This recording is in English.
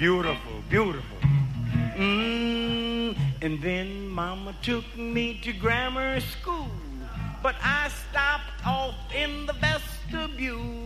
Beautiful, beautiful. And then Mama took me to grammar school, but I stopped off in the vestibule.